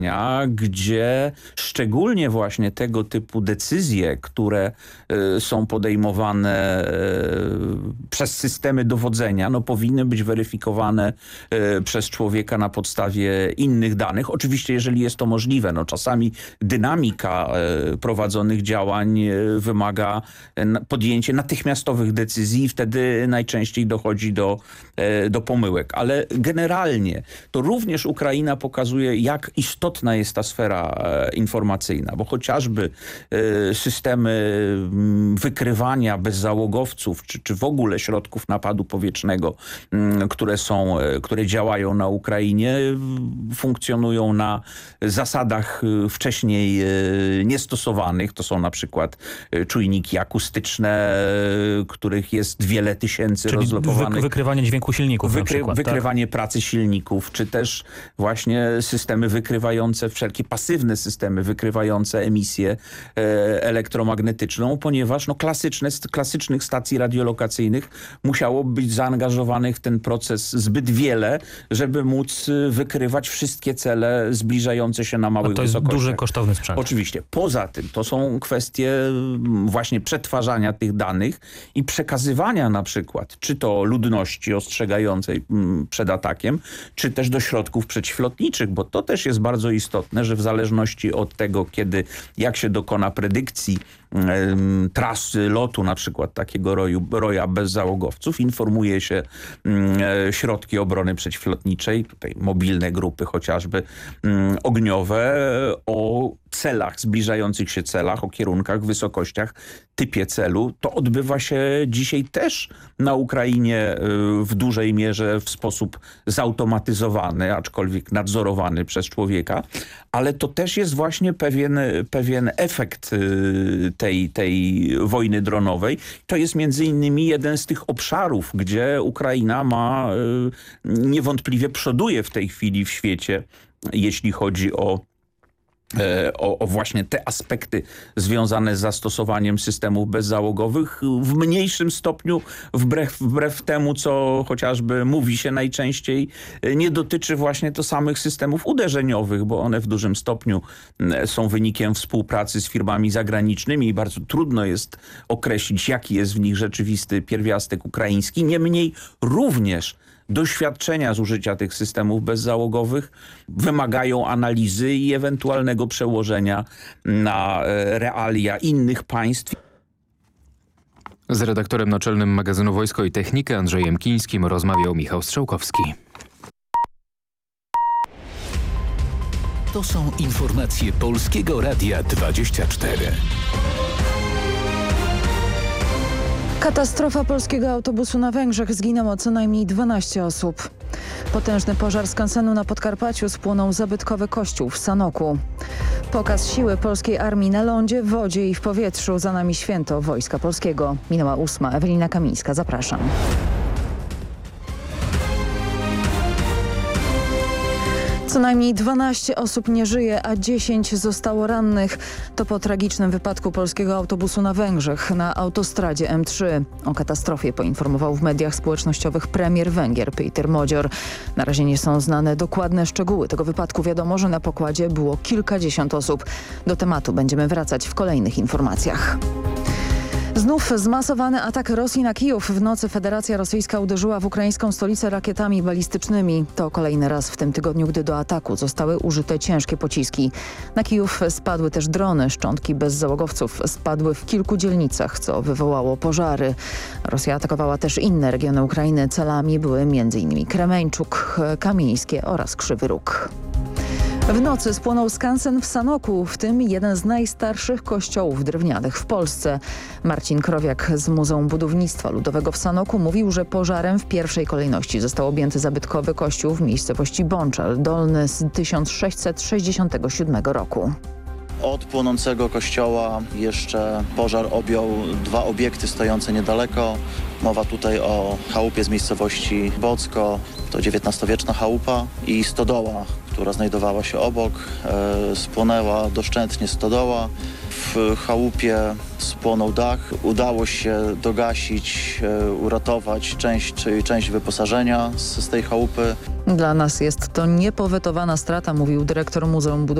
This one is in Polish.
gdzie szczególnie właśnie tego typu decyzje, które są podejmowane przez systemy dowodzenia, no powinny być weryfikowane przez człowieka na podstawie innych danych. Oczywiście, jeżeli jest to możliwe, no czasami dynamika prowadzonych działań wymaga podjęcia natychmiastowych decyzji i wtedy najczęściej dochodzi do pomyłek. Ale generalnie to również Ukraina pokazuje, jak istotna jest ta sfera informacyjna, bo chociażby systemy wykrywania bezzałogowców, czy w ogóle środków napadu powietrznego, które działają na Ukrainie, funkcjonują na zasadach wcześniej niestosowanych. To są na przykład czujniki akustyczne, których jest wiele tysięcy rozlokowanych. Wykrywanie dźwięku silników na przykład. Wykrywanie pracy silników, czy też właśnie systemy wykrywające, wszelkie pasywne systemy wykrywające emisję elektromagnetyczną, ponieważ klasycznych stacji radiolokacyjnych musiało być zaangażowanych w ten proces zbyt wiele, żeby móc wykrywać wszystkie cele zbliżające się na małych wysokościach. To jest duży, kosztowny sprzęt. Oczywiście. Poza tym to są kwestie właśnie przetwarzania tych danych i przekazywania na przykład, czy to ludności ostrzegającej przed atakiem, czy też do środków przeciwlotniczych, bo to też jest bardzo istotne, że w zależności od tego, jak się dokona predykcji trasy lotu na przykład takiego roja bezzałogowców, informuje się środki obrony przeciwlotniczej, tutaj mobilne grupy chociażby ogniowe, o zbliżających się celach, o kierunkach, wysokościach, typie celu. To odbywa się dzisiaj też na Ukrainie w dużej mierze w sposób zautomatyzowany, aczkolwiek nadzorowany przez człowieka, ale to też jest właśnie pewien efekt tej wojny dronowej. To jest między innymi jeden z tych obszarów, gdzie Ukraina niewątpliwie przoduje w tej chwili w świecie, jeśli chodzi o właśnie te aspekty związane z zastosowaniem systemów bezzałogowych, w mniejszym stopniu, wbrew temu, co chociażby mówi się najczęściej, nie dotyczy właśnie to samych systemów uderzeniowych, bo one w dużym stopniu są wynikiem współpracy z firmami zagranicznymi i bardzo trudno jest określić, jaki jest w nich rzeczywisty pierwiastek ukraiński. Niemniej również doświadczenia z użycia tych systemów bezzałogowych wymagają analizy i ewentualnego przełożenia na realia innych państw. Z redaktorem naczelnym magazynu Wojsko i Technika Andrzejem Kińskim rozmawiał Michał Strzałkowski. To są informacje Polskiego Radia 24. Katastrofa polskiego autobusu na Węgrzech. Zginęło co najmniej 12 osób. Potężny pożar skansenu na Podkarpaciu spłonął zabytkowy kościół w Sanoku. Pokaz siły polskiej armii na lądzie, w wodzie i w powietrzu. Za nami święto Wojska Polskiego. Minęła 8. Ewelina Kamińska. Zapraszam. Co najmniej 12 osób nie żyje, a 10 zostało rannych. To po tragicznym wypadku polskiego autobusu na Węgrzech na autostradzie M3. O katastrofie poinformował w mediach społecznościowych premier Węgier Péter Magyar. Na razie nie są znane dokładne szczegóły tego wypadku. Wiadomo, że na pokładzie było kilkadziesiąt osób. Do tematu będziemy wracać w kolejnych informacjach. Znów zmasowany atak Rosji na Kijów. W nocy Federacja Rosyjska uderzyła w ukraińską stolicę rakietami balistycznymi. To kolejny raz w tym tygodniu, gdy do ataku zostały użyte ciężkie pociski. Na Kijów spadły też drony. Szczątki bezzałogowców spadły w kilku dzielnicach, co wywołało pożary. Rosja atakowała też inne regiony Ukrainy. Celami były m.in. Kremeńczuk, Kamińskie oraz Krzywy Róg. W nocy spłonął skansen w Sanoku, w tym jeden z najstarszych kościołów drewnianych w Polsce. Marcin Krowiak z Muzeum Budownictwa Ludowego w Sanoku mówił, że pożarem w pierwszej kolejności został objęty zabytkowy kościół w miejscowości Bączel Dolny z 1667 roku. Od płonącego kościoła jeszcze pożar objął 2 obiekty stojące niedaleko. Mowa tutaj o chałupie z miejscowości Bocko, to XIX-wieczna chałupa, i stodoła, która znajdowała się obok. Spłonęła doszczętnie stodoła. W chałupie spłonął dach. Udało się dogasić, uratować część wyposażenia z tej chałupy. Dla nas jest to niepowetowana strata, mówił dyrektor Muzeum Budowlanego